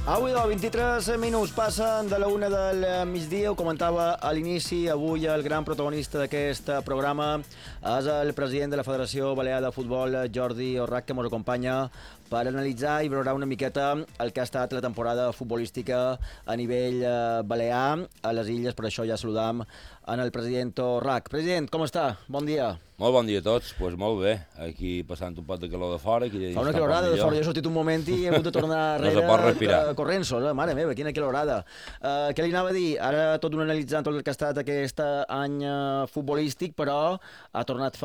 Avui 23 minuts passen de la 1 del migdia. Ho comentava a l'inici. Avui el gran protagonista d'aquest programa és el president de la Federació Balear de Futbol, Jordi Orrach, que ens acompanya per analitzar i valorar una miqueta el que ha estat la temporada futbolística a nivell balear a les Illes. Per això ja saludam en el president Orrach. President, com està? Bon dia. Molt bon dia a tots, doncs molt bé, aquí passant un pot de calor de fora. Fa una calorada de fora, jo he sortit un moment i he hagut de tornar darrere no se pot respirar. Corrent sol, mare meva, quina calorada. Què li anava a dir? Ara tot un analitzant tot el que ha estat aquest any futbolístic, però ha tornat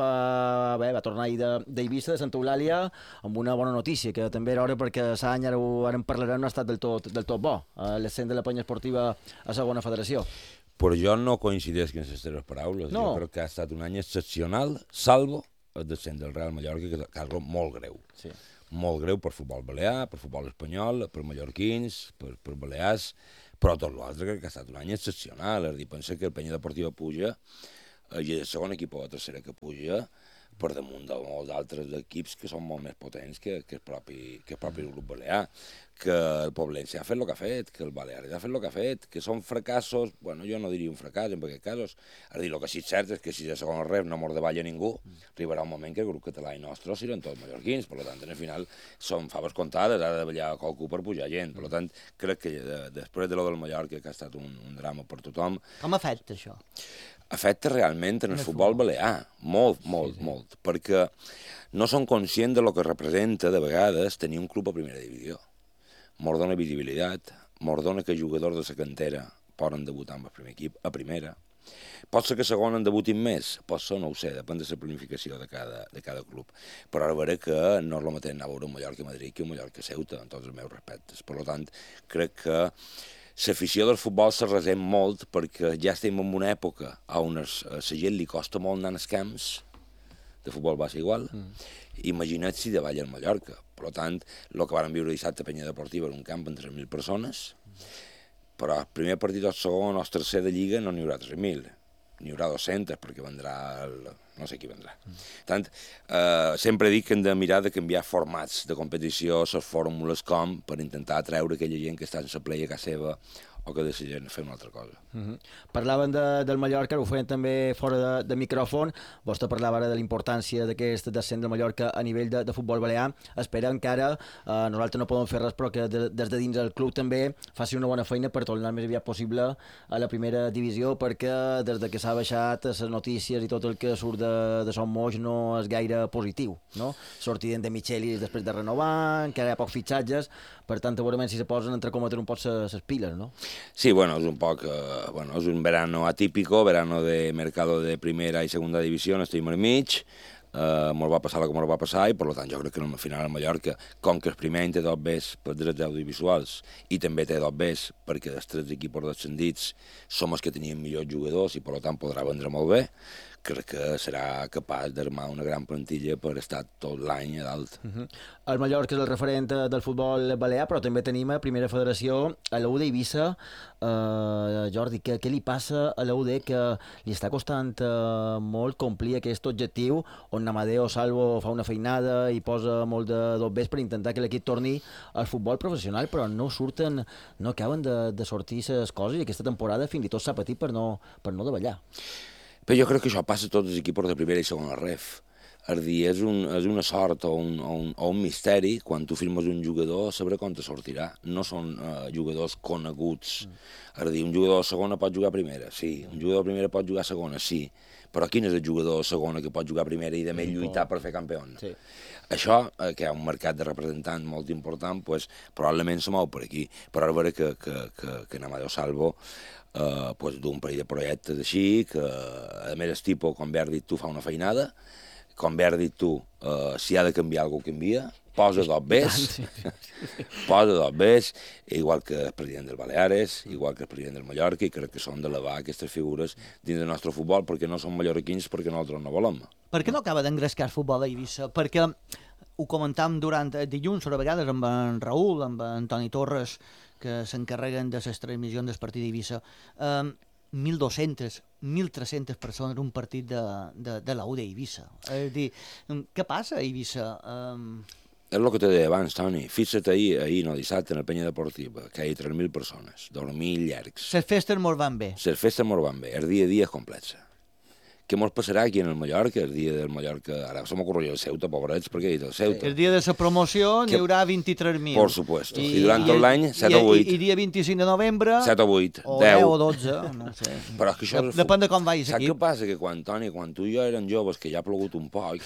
va tornar ahir d'Eivissa, de Santa Eulàlia, amb una bona notícia, que també era hora perquè l'any, ara en parlarem, no ha estat del tot bo, l'ascens de la penya esportiva a segona federació. Però jo no coincideix amb les teves paraules. No. Jo crec que ha estat un any excepcional, salvo el descens del Real Mallorca, que és algo molt greu. Sí. Molt greu per futbol balear, per futbol espanyol, per mallorquins, per balears, però tot l'altre crec que ha estat un any excepcional. És a dir, pensa que el Penya Deportiva puja, i el segon equip o la tercera que puja, per damunt de molts altres equips que són molt més potents que el propi grup balear, que el Poblense ha fet el que ha fet, que el Balears ha fet el que ha fet, que són fracassos, bueno, jo no diria un fracàs en aquests casos, és a dir, el que sí és cert és que si de segon ref no mor de balla ningú, arribarà un moment que el grup català i nostre seran tots mallorquins, per tant, en el final són faves comptades, ha de ballar qualcú per pujar gent, per tant, crec que després de lo del Mallorca, que ha estat un drama per tothom... Com afecta això? Afecta realment en el futbol balear, molt, perquè no són conscients de lo que representa de vegades tenir un club a primera divisió. Mos dona visibilitat, mos dona que jugadors de la cantera poden debutar amb el primer equip a primera. Pot ser que a segon en debutin més, pot ser, no ho sé, depèn de la planificació de cada club. Però ara veuré que no és el mateix anar a veure un Mallorca a Madrid que un Mallorca a Ceuta, en tots els meus respectes. Per tant, crec que l'afició del futbol se resent molt perquè ja estem en una època on a la gent li costa molt anar als camps, de futbol va ser igual, imagina't si de balla al Mallorca. Per tant, el que vàrem viure dissabte a Penya Deportiva era un camp amb 3.000 persones, però el primer partit o el segon o el tercer de Lliga no n'hi haurà 3.000, n'hi haurà 200 perquè vendrà no sé qui vendrà. Tant, sempre dic que hem de mirar de canviar formats de competició, les fórmules com, per intentar atreure aquella gent que està en la playa a casa seva o que decidien fer una altra cosa. Parlaven del Mallorca, ho feien també fora de micròfon. Vostè parlava ara de la importància d'aquest descens del Mallorca a nivell de futbol balear. Espera encara, nosaltres no podem fer res, però que des de dins el club també faci una bona feina per tornar més aviat possible a la primera divisió, perquè des de que s'ha baixat les notícies i tot el que surt de Son Moix no és gaire positiu, no? Sortien de Michelis després de renovar, encara hi ha pocs fitxatges, per tant, segurament si se posen entre cometre un pot les piles, no? Sí, bueno, es un poc, es un verano atípico, verano de mercado de primera y segunda división, estem al mig, mos va passar el que mos va passar i per tant jo crec que al final el Mallorca, com que el primer any té dos bes per drets audiovisuals i també té dos bes perquè dels tres equips descendits som els que tenien millors jugadors i per tant podrà vendre molt bé, crec que serà capaç d'armar una gran plantilla per estar tot l'any a dalt. El Mallorca és el referent del futbol balear, però també tenim a Primera Federació a l'UD Eivissa. Jordi, què li passa a l'UD que li està costant molt complir aquest objectiu on Amadeo Salvo fa una feinada i posa molt de dobbers per intentar que l'equip torni al futbol professional, però no surten, no acaben de sortir les coses i aquesta temporada fins i tot s'ha patit per no davallar. Però jo crec que això passa a tots els equips de primera i segona ref. És a dir, és una sort o un misteri quan tu firmes un jugador saber com te sortirà. No són jugadors coneguts. És a dir, un jugador de segona pot jugar a primera, sí. Un jugador de primera pot jugar a segona, sí. Però quin és el jugador de segona que pot jugar a primera i de més lluitar per fer campió? Sí. Això, que hi ha un mercat de representants molt important, pues, probablement se mou per aquí. Però ara veure que Amadeo Salvo d'un parell de projectes així, que a més el tipus, com bé has dit tu, fa una feinada, com bé has dit tu, si ha de canviar alguna cosa, canvia, posa dos bes, igual que el president del Baleares, igual que el president del Mallorca, i crec que són d'elevar aquestes figures dins del nostre futbol, perquè no són mallorquins, perquè nosaltres no volem. Per què no acaba d'engrescar el futbol a Eivissa? Perquè ho comentàvem durant dilluns, a vegades amb en Raül, amb en Toni Torres, que s'encarreguen de les transmissions del partit d'Eivissa. 1.200, 1.300 persones en un partit de la UD Eivissa. És a dir, què passa a Eivissa? És el que te deia abans, Toni. Fixa't ahir, no, dissabte, en el Penya Deportiva, que hi ha 3.000 persones, dormir llargs. Les festes mos van bé. Les festes mos van bé, el dia a dia és complex. Què mos passarà aquí en el Mallorca, el dia del Mallorca? Ara se m'ocorria el Ceuta, pobrets, perquè he dit el Ceuta. El dia de la promoció n'hi haurà 23.000. Por supuesto. I durant tot l'any, 7 o 8. I dia 25 de novembre... 7 o 8, o 10. 10 o 12, no sé. Però és que això Depèn de com vagis aquí. aquí. Saps què passa? Que quan, Toni, quan tu i jo eren joves, que ja ha plogut un poc,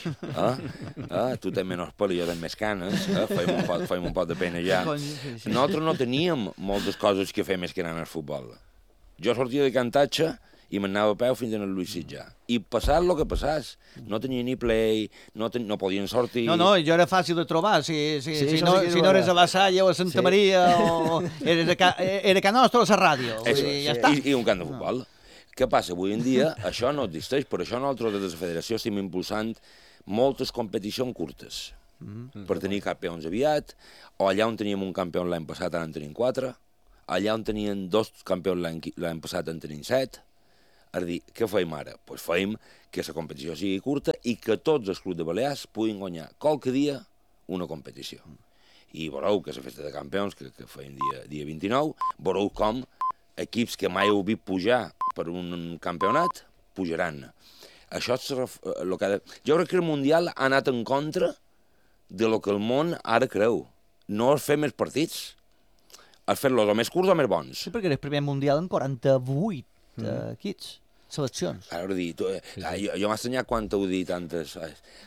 tu tens menys pèl i jo tens més canes, feim un poc de pena ja. Nosaltres no teníem moltes coses que fer més que anar al futbol. Jo sortia de cantatge i m'anava a peu fins al Lluís Sitjà. I passat el que passàs, no tenia ni play, no podien sortir... No, jo era fàcil de trobar, si no eres a la Salle o a Santa Maria, o era que nostre a la ràdio. Ja està. I un camp de futbol. Què passa? Avui en dia això no existeix, per això nosaltres des de la federació estem impulsant moltes competicions curtes, per tenir campions aviat, o allà on teníem un campió l'any passat ara en tenim 4, allà on tenien 2 campions l'any passat en tenim 7. És a dir, què feim ara? Doncs feim que la competició sigui curta i que tots els clubs de Balears puguin guanyar qualque dia una competició. I veureu que la festa de campions, que feim dia 29, veureu com equips que mai heu vist pujar per un campionat, pujaran. Això és el que... Jo crec que el Mundial ha anat en contra de lo que el món ara creu. No és fer més partits, és fer-los o més curts o més bons. Sí, perquè era el primer Mundial en 48 equips. Seleccions. Ara dir, jo m'ha estranyat quan t'ho dit antes.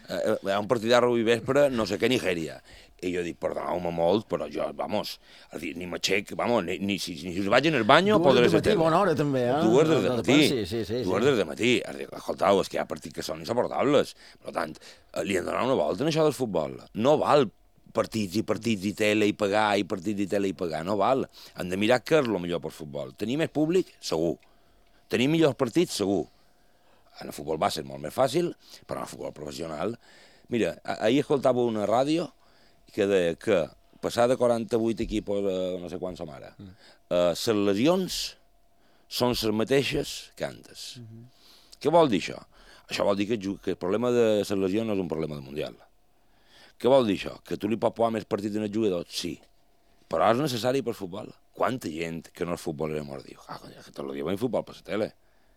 Hi ha un partit de rugby vespre, no sé què, Nigèria. I jo dic, perdoneu-me molt, però jo, vamos, a dir, ni m'aixec, vamos, ni si vaig en el banyo, podré ser tele. Bona hora, també, eh? 2 del matí. Sí. 2 del matí. Escoltau, és que hi ha partits que són insuportables. Per tant, li han donat una volta en això del futbol. No val partits i tele i pagar, i partits i tele i pagar, no val. Hem de mirar què és el millor per futbol. Tenir més públic? Segur. Tenir millors partits? Segur. En el futbol va ser molt més fàcil, però en el futbol professional... Mira, ahir escoltava una ràdio que deia que passar de 48 equipos a no sé quants som ara, les lesions són les mateixes que antes. Què vol dir això? Això vol dir que el problema de les lesions no és un problema de mundial. Què vol dir això? Que tu li pots posar més partits en el jugador? Sí. Però és necessari per futbol. Quanta gent que no és futbolera mos diu, que tot el dia veiem futbol per la tele.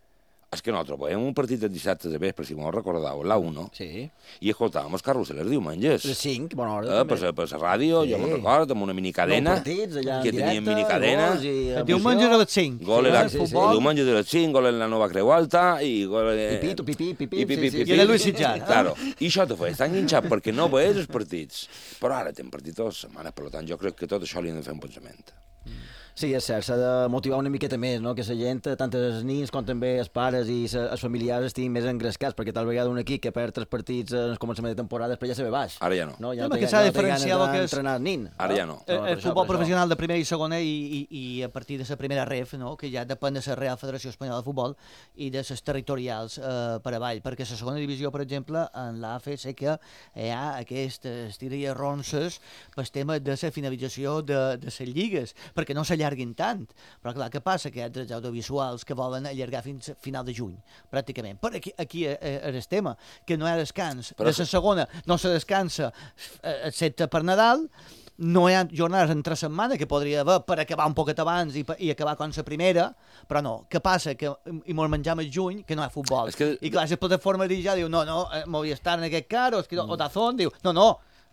És que nosaltres veiem un partit el dissabte de vespre, si m'ho recordeu, la 1, sí. I escoltàvem els carrusels els diumenges. Les 5, bona hora. Per la ràdio, sí. Jo me'n recordo, amb una minicadena, que teníem minicadena. Diumenge de les 5. Diumenge de les 5, gol en la Nova Creu Alta, i gol... Pipí. I era Lluís Sitjà. Claro. I això te feia estar enganxat perquè no veies els partits. Però ara tenim partits totes les setmanes, per tant, jo crec que tot això li hem de fer un pensament. Sí, és cert, s'ha de motivar una miqueta més, no? Que la gent, tant els nins com també els pares i els familiars estiguin més engrescats, perquè tal vegada un equip que perd 3 partits en el començament de temporada després ja se ve baix. Ara ja no. No, ja no s'ha de diferenciar el que és... Ara ja no. El futbol professional de primera i segona i a partir de la primera ref, no? Que ja depèn de la Real Federació Espanyola de Futbol i de les territorials per avall, perquè la segona divisió, per exemple, en l'AFE sé que hi ha aquestes tires ronces pel tema de la finalització de les lligues, perquè no s'allarguin tant. Però clar, què passa? Que hi ha drets audiovisuals que volen allargar fins a final de juny, pràcticament. Però aquí és el tema, que no hi ha descans. De la segona no se descansa excepte per Nadal, no hi ha jornades entre setmana que podria haver per acabar un poquet abans i acabar com la primera, però no. Què passa? Que i mos menjam el juny, que no hi ha futbol. I clar, la plataforma ja diu, no, Movistar en aquest cas, o Dazón diu, no,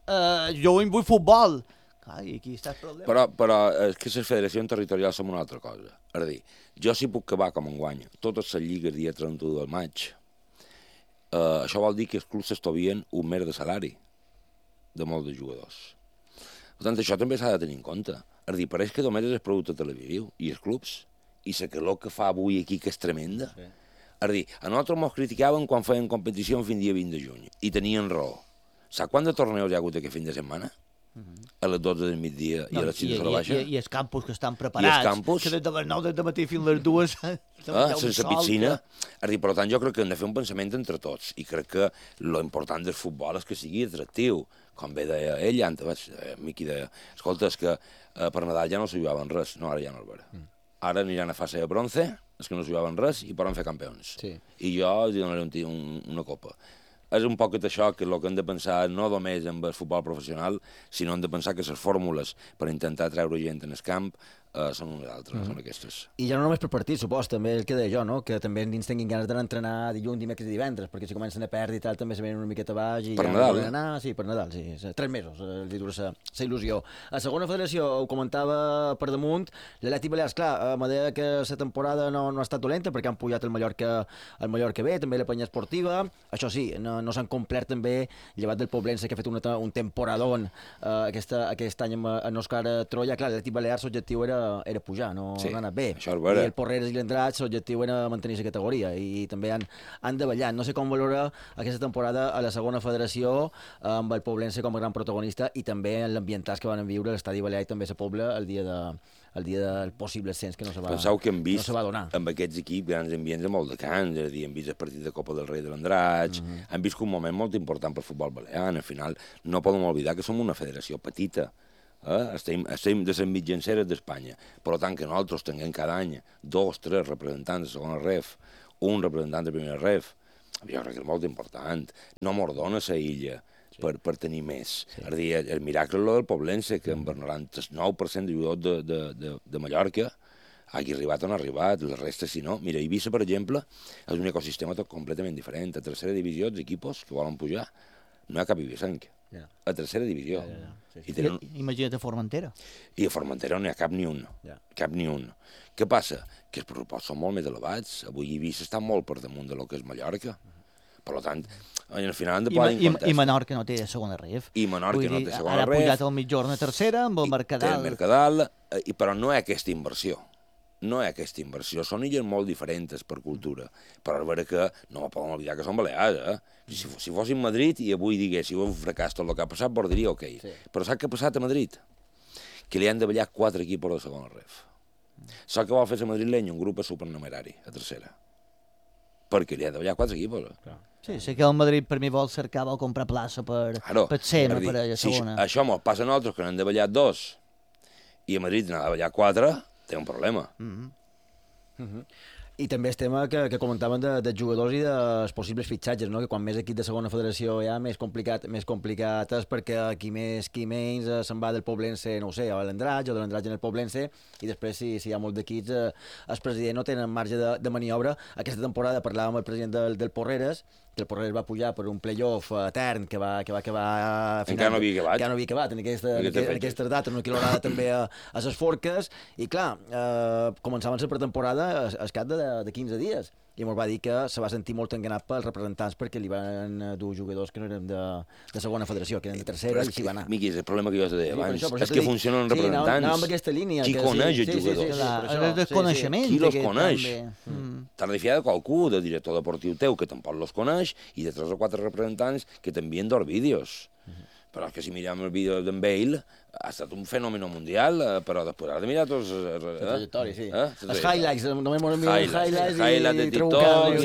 jo vull futbol. I aquí està el problema. Però és que les federacions territorials són una altra cosa. És a dir, jo sí puc acabar com enguany totes les lligues dia 31 del maig. Això vol dir que els clubs s'estovien un mes de salari de molts de jugadors. Per tant, això també s'ha de tenir en compte. És a dir, pareix que només és el producte televisiu i els clubs. I la calor que fa avui aquí, que és tremenda. Sí. És a dir, a nosaltres ens criticaven quan feien competició fins dia 20 de juny. I tenien raó. Saps quant de torneos hi ha hagut aquest fin de setmana? A les 12 del migdia i a les 6 de la baixa. I els campus que estan preparats, que des de les 9 del matí fins a les 2 sense piscina. Per tant, jo crec que hem de fer un pensament entre tots i crec que l'important del futbol és que sigui atractiu. Com bé deia ell, Miqui deia, escolta, és que per Nadal ja no se jugaven res. No, ara ja no el veurà. Ara aniran a fase de bronze, és que no se jugaven res i poden fer campions. I jo els donaré una copa. és un poc això, que el que hem de pensar no només en el futbol professional, sinó hem de pensar que les fórmules per intentar treure gent en el camp són unes altres, són aquestes. I ja no només per partit, supos, també el que deia jo, no? Que també ens tinguin ganes d'anar a entrenar dilluns, dimecres i divendres, perquè si comencen a perdre i tal, també se venen una miqueta baix i per ja Nadal, no volen anar. Sí, per Nadal, sí. 3 mesos, els dura la il·lusió. A segona federació, ho comentava per damunt, l'Atlètic Balears, clar, a mesura que la temporada no ha estat dolenta, perquè han pujat el Mallorca B, també la Penya Esportiva, això sí, no s'han complert també, llevat del Poblense, que ha fet un temporadón aquest any amb Òscar Troia. Clar, l'Atlètic Balears, l'objectiu era pujar, no ha anat bé. I el Porreres i l'Andratx, l'objectiu era mantenir la categoria, i també han davallat. No sé com valora aquesta temporada a la segona federació, amb el Poblense com a gran protagonista, i també en l'ambientats que van viure l'Estadi Balear i també la Pobla el dia del possible ascens, que no se va donar. Penseu que hem vist amb aquests equips grans ambients de molt de cants, és a dir, hem vist el partit de Copa del Rei de l'Andratx, hem vist un moment molt important pel futbol balear. Al final no podem oblidar que som una federació petita, estem de les mitjanceres d'Espanya, per tant que nosaltres tinguem cada any 2 o 3 representants de segona ref, un representant de primera ref, jo crec que és molt important. No mos dona la illa per tenir més. Sí. És a dir, el miracle del Poblense, que amb el 99% de jugadors de Mallorca hagi arribat on ha arribat, la resta si no. Mira, Eivissa, per exemple, és un ecosistema tot completament diferent. A tercera divisió, els equipos que volen pujar, no hi ha cap ibisenc. A tercera divisió. Sí. Imagina't a Formentera. I a Formentera no hi ha cap ni un. Cap ni un. Què passa? Que els pressupostos són molt més elevats. Avui Eivissa està molt per damunt de lo que és Mallorca. Per tant, al final han de poder I Menorca no té segona ref. I Menorca no té segona ref. Ara ha pujat al mitjorn a tercera amb el Mercadal. Té el Mercadal, però no hi ha aquesta inversió. No hi ha aquesta inversió. Són illes molt diferents per cultura. Però és vera que no podem oblidar que són balears, Si fossin Madrid i avui diguéssim un fracàs tot el que ha passat, vos diria ok. Sí. Però saps què ha passat a Madrid? Que li han de ballar 4 equipos de segona ref. Saps què vol fer a madrileny? Un grup supernumerari, a tercera. Perquè li han de ballar 4 equipos. Sí, sé que el Madrid per mi vol cercar, vol comprar plaça per SEMA, per a la segona. Si això mos passa a nosaltres, que n'han de ballar 2, i a Madrid n'ha de ballar 4, té un problema. I també el tema que comentaven dels jugadors i dels possibles fitxatges, no? Que quan més equip de segona federació hi ha, més complicat és, perquè qui més qui menys se'n va del Poblense, no ho sé, a l'Andratx o de l'Andratx en el Poblense, i després si hi ha molt d'equips, el president no tenen marge de maniobra. Aquesta temporada parlàvem amb el president del Porreres, que el Porreres va pujar per un playoff etern que va acabar... Encara no havia acabat en aquestes dates, una quilorada també a les forques, i clar, començaven la pretemporada al cap de 15 dies, i ens va dir que se va sentir molt enganat pels representants perquè li van dur jugadors que no eren de segona federació, que eren de tercera, i s'hi va anar. Miqui, és el problema que jo te deia abans, és que funcionen els representants. Sí, anàvem amb aquesta línia. Qui coneix els jugadors? El desconeixement. Qui los coneix? T'has de fiar de qualcú, del director deportiu teu, que tampoc los coneix, i de 3 o 4 representants que t'envien 2 vídeos. Però és que si mirem el vídeo d'en Bale, ha estat un fenomen mundial, però després has de mirar tots... La trajectòria, sí. Els highlights, només m'ho mirar els highlights de TikTok,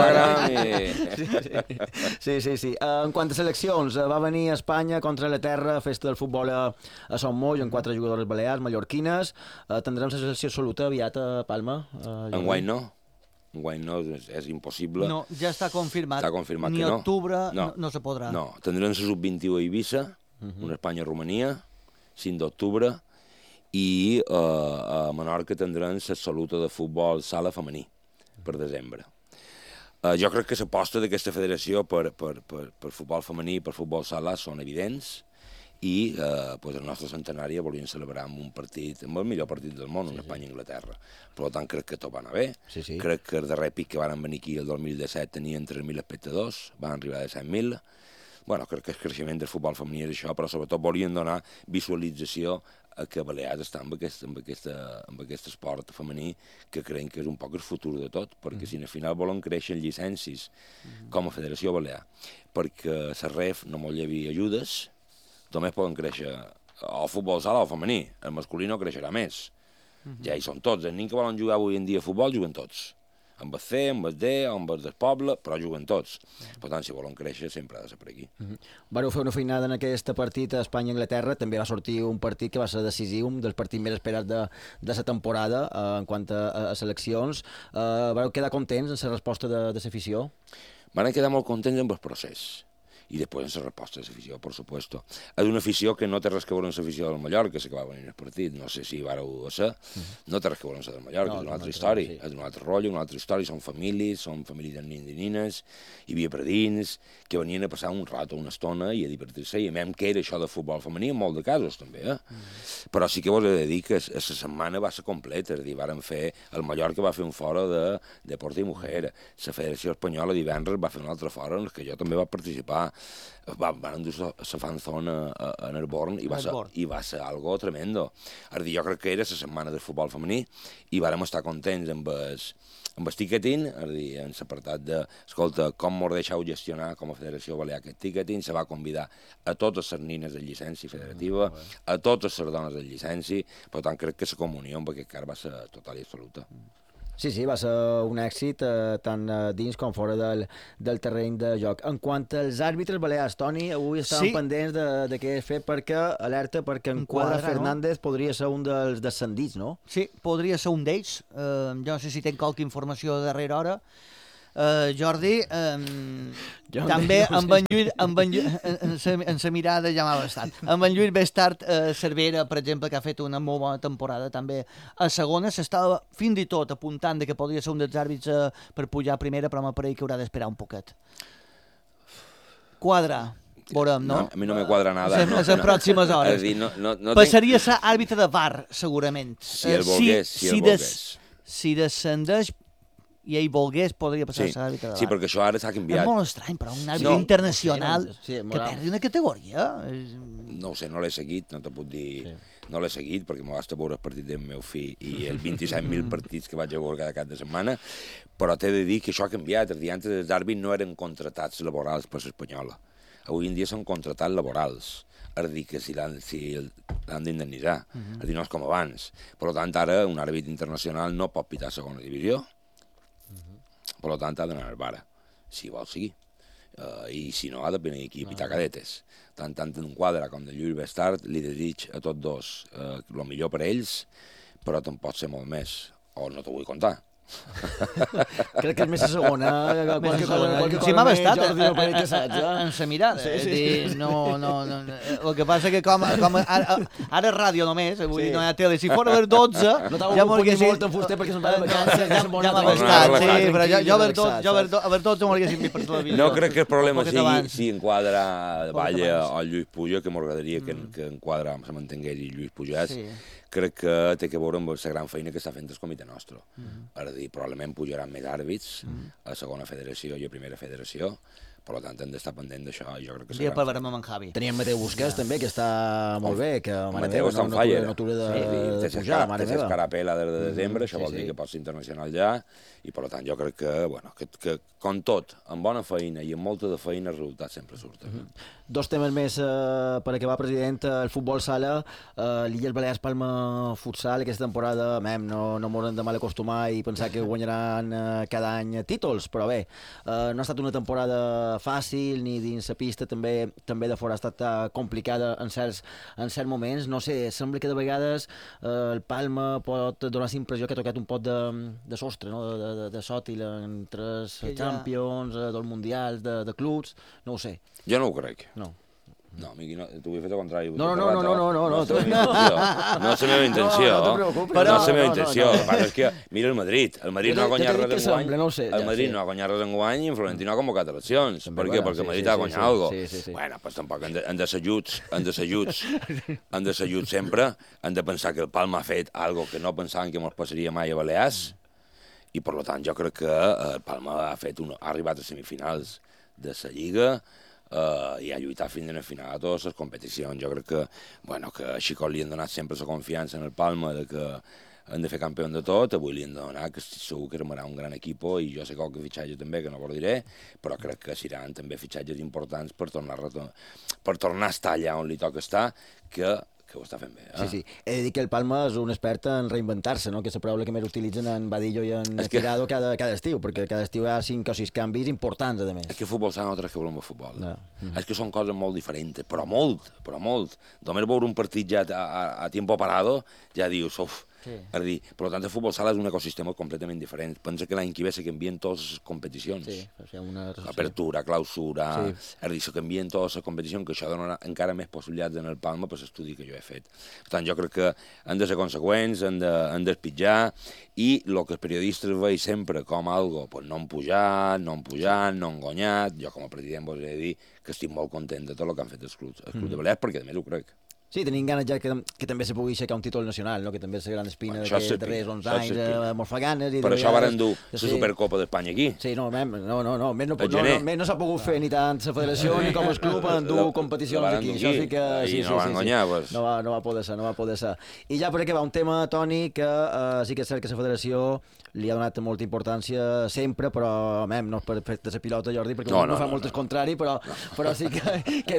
d'Instagram. Sí. En quant a seleccions, va venir a Espanya contra la Terra, festa del futbol a Son Moll, amb 4 jugadores balears, mallorquines. Tindrem la selecció absoluta aviat a Palma? Enguany no. Enguany no, és impossible. No, ja està confirmat. Està confirmat ni que no. Octubre no se podrà. No, tindrem la sub-21 a Eivissa, una Espanya-Romania, 5 d'octubre, i a Menorca tindrem l'absoluta de futbol sala femení, per desembre. Jo crec que l'aposta d'aquesta federació per futbol femení i per futbol sala són evidents, i el nostre centenari volien celebrar amb un partit, amb el millor partit del món, una Espanya-Anglaterra. Per tant, crec que tot va anar bé. Crec que el darrer pic que van venir aquí el 2017 tenien 3.000 espectadors, van arribar a 100.000. Crec que el creixement del futbol femení és això, però sobretot volien donar visualització a que Balears està amb aquest esport femení, que creiem que és un poc el futur de tot, perquè si al final volen créixer en llicències com a Federació Balear, perquè la REF no molt llevi ajudes, només poden créixer el futbol sala o femení. El masculí no creixerà més. Ja hi són tots. Els nens que volen jugar avui en dia a futbol juguen tots. Amb el C, amb el D, amb el del poble, però juguen tots. Per tant, si volen créixer, sempre ha de ser per aquí. Vareu fer una feinada en aquest partit a Espanya-Anglaterra. També va sortir un partit que va ser decisiu, un dels partits més esperats de la temporada en quant a seleccions. Vareu quedar contents en la resposta de l'afició? van quedar molt contents amb el procés. I després en la resposta de l'afició, per supuesto. És una afició que no té res que veure amb l'afició del Mallorca, que va venir el partit, no sé si vareu ser, no té res que veure amb la del Mallorca, és una altra història, és un altre rotllo, una altra història, són famílies de nins i nines, hi havia predins que venien a passar un rato, una estona i a divertir-se, i a més que era això de futbol femení, en molts de casos també, Però sí que vos he de dir que la setmana va ser completa, és a dir, el Mallorca va fer un fora de Deporte i Mujer, la Federació Espanyola divendres va fer un altre fora en què jo també vaig participar, van endur la fanzona a Narbonne i va ser algo tremendo. És a dir, jo crec que era la setmana del futbol femení i vàrem estar contents amb el ticketing, és a dir, en l'apartat de, escolta, com mos deixeu gestionar com a Federació Balear aquest ticketing, se va convidar a totes les nines de llicència federativa, a totes les dones de llicència, per tant crec que la comunió amb aquest car va ser total i absoluta. Sí, va ser un èxit tant dins com fora del terreny de joc. En quant als àrbitres balears, Toni, avui estàvem pendents de què és fet perquè Enquadra Fernández podria ser un dels descendits, no? Sí, podria ser un d'ells. Jo no sé si tenc qualque informació de darrera hora. Jordi, també amb en Lluís, en sa mirada ja m'ha bastat. Amb en Lluís Bestart Cervera, per exemple, que ha fet una molt bona temporada també a segona, s'estava fins i tot apuntant que podria ser un dels àrbits per pujar a primera, però m'apareix que haurà d'esperar un poquet. Quadra, veurem, no? A mi no me quadra nada. A les pròximes hores. Passaria a ser àrbitre de VAR, segurament. Si el volgués. Si descendeix i ell volgués, podria passar a l'àrbitre de VAR. Sí, perquè això ara s'ha canviat. És molt estrany, però un àrbitre internacional que perdi una categoria. No ho sé, no l'he seguit, no te puc dir... No l'he seguit, perquè m'ho basta veure el partit del meu fill i els 27.000 partits que vaig a veure cada cap de setmana, però t'he de dir que això ha canviat. Els dies dels àrbits no eren contratats laborals per l'Espanyola. Avui en dia són contratats laborals. És a dir, que si l'han d'indemnitzar. És a dir, no és com abans. Per tant, ara un àrbit internacional no pot pitar segona divisió, per tant ha d'anar al VAR, si vol seguir. I si no, ha de venir aquí a pitar cadetes. Tant en Quadra com de Lluís Bestart li desig a tots dos el millor per ells, però te'n pot ser molt més, o no t'ho vull contar. Crec que és més a segona. Si m'ha bastat en sa mirada. El que passa que com ara ràdio només, vull dir, no hi ha tele. Si fos a les 12... Ja m'ho hagués molt en fuster perquè se'n va de vacances. Ja m'ha bastat, sí, però jo a les 12 m'ho haguéssim vist per televisió. No crec que el problema sigui si Enquadra Valle o Lluís Puja, que m'agradaria que Enquadra se mantingués i Lluís pujés. Crec que té que veure amb la gran feina que està fent el comitè nostre. És a dir, probablement pujaran més àrbits a segona federació i a primera federació, per tant hem d'estar pendent d'això. Ja parlarem amb en Javi. Teníem Mateu Busquets també, que està molt bé, que Mateu està en falla. No t'haurà de pujar, mare meva. Té l'escarapela des de desembre, això vol dir que pot ser internacional ja, i per tant jo crec que com tot, amb bona feina i amb molta de feina, els resultats sempre surten. Dos temes més per acabar, president. El futbol sala, l'Illes Balears Palma Futsal, aquesta temporada no m'haurem de mal acostumar i pensar que guanyaran cada any títols, però bé, no ha estat una temporada fàcil, ni dins la pista també de fora ha estat complicada en certs moments. No sé, sembla que de vegades el Palma pot donar la impressió que ha tocat un pot de sostre, no? de sòtil entre els Champions, dels Mundials, de clubs, no ho sé. Jo no ho crec. No. No, Miqui, t'ho vull fer al contrari. No. No és la meva intenció. No és la meva intenció. El que passa és que mira el Madrid. El Madrid no ha guanyat res enguany. El Madrid no ha guanyat res enguany i en Florentino ha convocat eleccions. Per què? Perquè el Madrid ha guanyat alguna cosa. Bueno, doncs tampoc han de ser ajuts sempre. Han de pensar que el Palma ha fet alguna cosa que no pensaven que ens passaria mai a Balears. I per tant jo crec que el Palma ha arribat a semifinals de la Lliga i ha lluitat fins a la final de totes les competicions. Jo crec que així com li han donat sempre la confiança en el Palma de que han de fer campió de tot, avui li han de donar que segur que armarà un gran equip i jo sé qualque fitxatge també, que no ho diré, però crec que seran també fitxatges importants per tornar a estar allà on li toca estar, que ho està fent bé. Sí. He de dir que el Palma és un expert en reinventar-se, no? Que és la paraula que més utilitzen en Badillo i en Tirado cada estiu, perquè cada estiu hi ha 5 o 6 canvis importants, a més. És que el futbol s'ha no té que veure amb el futbol. És que són coses molt diferents, però molt. Només veure un partit ja a tiempo parado, ja dius, És a dir, per tant, el futbol sala és un ecosistema completament diferent. Pensa que l'any que ve se canvien totes les competicions. Apertura, clausura... És a dir, se canvien totes les competicions, que això donarà encara més possibilitats en el Palma per l'estudi que jo he fet. Per tant, jo crec que han de ser conseqüents, han d'espitjar, i el que els periodistes veig sempre com algo, pues no han pujat, no han guanyat, jo com a president vos he de dir que estic molt content de tot el que han fet els clubs de Balears, perquè a més ho crec. Sí, tenim ganes ja que també se pugui aixecar un títol nacional, no? Que també és la gran espina d'aquests darrers 11 anys, molt fa ganes. Per això varen dur la Supercopa d'Espanya aquí. Sí, no, més no s'ha pogut fer ni tant la federació ni com el club en dur competicions aquí. Això sí que... I no van guanyar, doncs. No va poder ser. I ja per acabar, un tema, Toni, que sí que és cert que la federació li ha donat molta importància sempre, però, no és per fer de la pilota, Jordi, perquè no fa molt el contrari, però sí que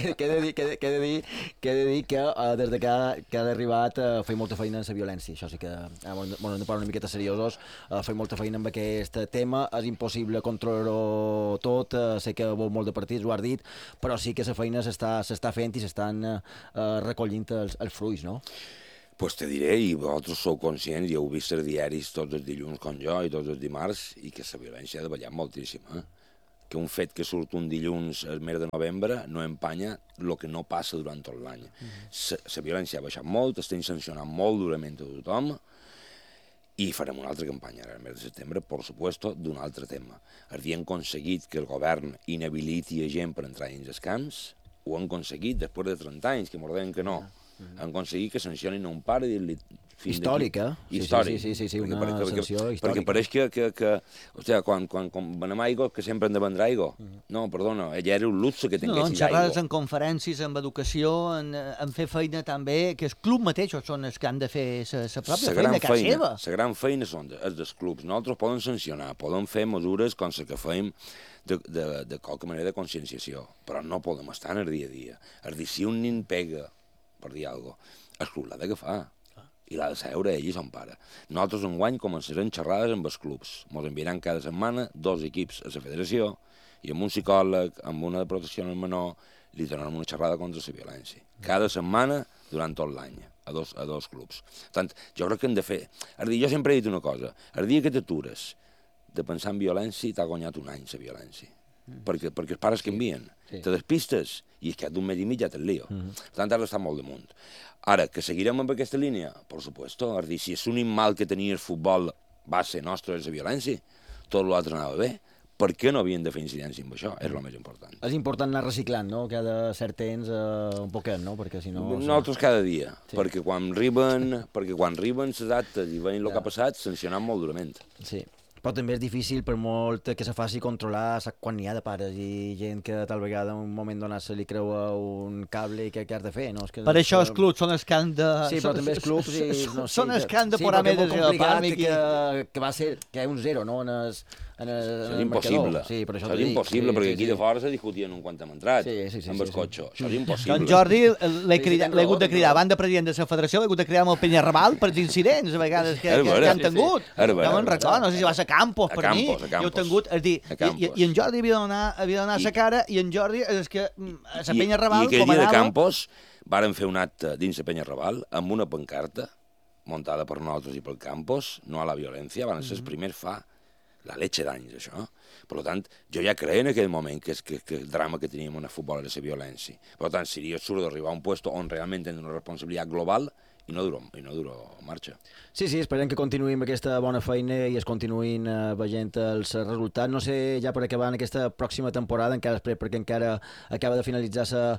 he de dir que des que ha arribat feia molta feina en la violència. Això sí que hem de parlar una miqueta seriosos. Feia molta feina amb aquest tema. És impossible controlar-ho tot. Sé que vol molt de partits, ho has dit, però sí que la feina s'està fent i s'estan recollint els fruits, no? Pues te diré, i vosaltres sou conscients, i heu vist els diaris tots els dilluns com jo i tots els dimarts, i que la violència ha de ballar moltíssim, que un fet que surt un dilluns al mes de novembre no empanya el que no passa durant tot l'any. La violència ha baixat molt, estem sancionant molt durament a tothom, i farem una altra campanya ara al mes de setembre, per supuesto, d'un altre tema. Hem aconseguit que el govern inhabiliti a gent per entrar dins els camps, ho han aconseguit després de 30 anys, que m'ordenen que no. Han aconseguit que sancionin a un pare i dir-li... Històrica. Històric. Sí, una sanció històrica. Perquè pareix que quan venem aigua, que sempre hem de vendre aigua. No, perdona, ella era un luxe que tinguessis aigua. En xerrades, en conferències, en educació, en fer feina també, que els clubs mateixos són els que han de fer la pròpia feina a casa seva. La gran feina són els dels clubs. Nosaltres poden sancionar, poden fer mesures com les que fem de qualque manera de conscienciació, però no podem estar en el dia a dia. És dir, si un nin pega, per dir alguna cosa, el club l'ha d'agafar i l'ha de seure ell i son pare. Nosaltres enguany començarem xerrades amb els clubs. Ens enviaran cada setmana 2 equips a la federació i amb un psicòleg, amb una de protecció al menor, li donarem una xerrada contra la violència. Cada setmana durant tot l'any, a dos clubs. Per tant, jo crec que hem de fer... Jo sempre he dit una cosa. El dia que t'atures de pensar en violència t'ha guanyat un any la violència. Perquè els pares canvien. Te despistes i és que d'un mes i mig ja te'n lío. Per tant, has d'estar molt damunt. Ara, que seguirem amb aquesta línia? Per supuesto. És dir, si és l'únic mal que tenia el futbol base nostre és la violència, tot l'altre anava bé. Per què no havien de fer incidència amb això? És el més important. És important anar reciclant, no? Cada cert temps un poquet, no? Perquè si no... Nosaltres cada dia. Perquè quan arriben les actes i veient el que ha passat, sancionant molt durament. Sí. Però també és difícil, per molt que se faci controlar, quan n'hi ha de pares i gent que tal vegada en un moment donat se li creua un cable i què has de fer, no? Per això els clubs són els que han de... Sí, però també els clubs... Són els que han de posar més de part. Que va ser, que hi ha un 0, no? Això és impossible. Sí, per això és impossible, perquè aquí de fora se discutien un quant hem entrat amb el cotxe. Això és impossible. Doncs Jordi, l'he hagut de cridar, a banda president de la federació, l'he hagut de cridar amb el Penyarrabal per els incidents, a vegades, que han tingut. Ja me'n recordo, no sé si va ser Campos, per mi. Jo he tingut, és dir, i en Jordi havia de donar la cara, i en Jordi és que a la Penyarrabal... I aquell dia de Campos varen fer un acte dins la Penyarrabal amb una pancarta muntada per nosaltres i pel Campos, no a la violència, van ser els primers fa la leche d'anys, això. Per tant, jo ja creia en aquell moment que el drama que teníem en el futbol era la violència. Per tant, seria absurd d'arribar a un lloc on realment tenen una responsabilitat global i no dura marxa. Sí, esperem que continuï amb aquesta bona feina i es continuïn veient els resultats. No sé, ja per acabar en aquesta pròxima temporada, perquè encara acaba de finalitzar la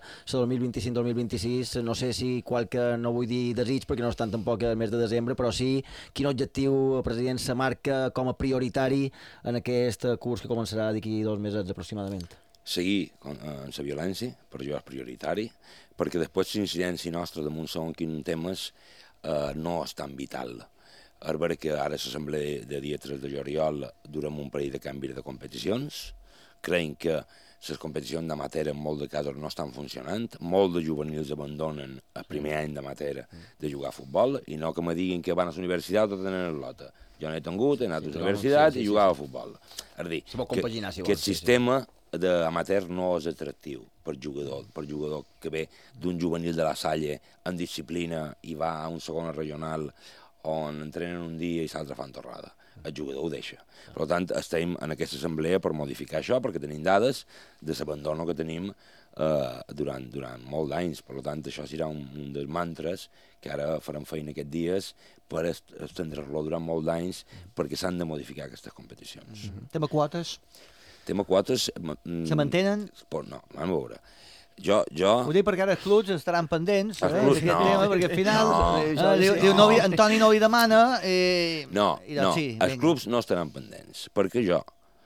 2025-2026, no sé si qualque, no vull dir desig, perquè no estan tampoc el mes de desembre, però sí, quin objectiu, president, se marca com a prioritari en aquest curs que començarà d'aquí 2 mesos aproximadament? Seguir en la violència, per jo és prioritari, perquè després l'incidència nostra damunt segons quins temes no és tan vital. És vera que ara l'assemblea de dia 3 de juliol durem un parell de canvis de competicions, creiem que les competicions d'amateur en molts de casos no estan funcionant, molts de juvenils abandonen el primer any d'amateur de jugar a futbol, i no que me diguin que van a la universitat o tenen el lota. Jo n'he tingut, he anat a la universitat i jugava a futbol. És a dir, que el sistema d'amateur no és atractiu per jugador que ve d'un juvenil de la Salle en disciplina i va a un segon regional on entrenen un dia i l'altre fan torrada. El jugador ho deixa. Per tant, estem en aquesta assemblea per modificar això, perquè tenim dades de l'abandono que tenim durant molts d'anys. Per tant, això serà un dels mantres que ara farem feina aquests dies per estendre-lo durant molts d'anys perquè s'han de modificar aquestes competicions. Tema quotes? Tema quotes... Se mantenen? No, vam a veure. Jo... Ho dic perquè ara els clubs estaran pendents clubs, d'aquest tema, perquè al final no. Antoni no li demana No, sí, els clubs no estaran pendents, perquè jo,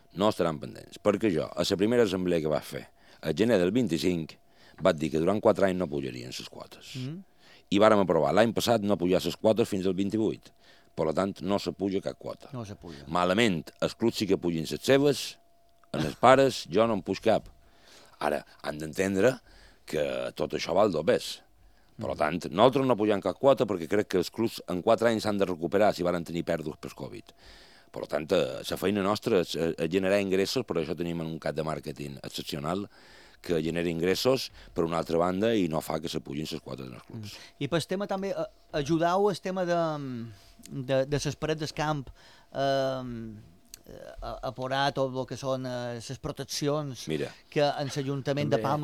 a la primera assemblea que vaig fer, al gener del 25, vaig dir que durant 4 anys no pujarien les quotes. I vàrem aprovar l'any passat no pujar les quotes fins al 28. Per tant, no se puja cap quota. No se puja. Malament, els clubs sí que pugin les seves, en els pares, jo no en puig cap. Ara, han d'entendre que tot això val dos pes. Per tant, nosaltres no pugem cap quota perquè crec que els clubs en 4 anys s'han de recuperar si van tenir pèrdues per Covid. Per tant, la feina nostra és generar ingressos, per això tenim un cap de màrqueting excepcional que genera ingressos, per una altra banda, i no fa que se pugin les quotes en els clubs. I pel tema també, ajudau el tema de les parets del camp, apurar tot el que són les proteccions que en l'Ajuntament de Palma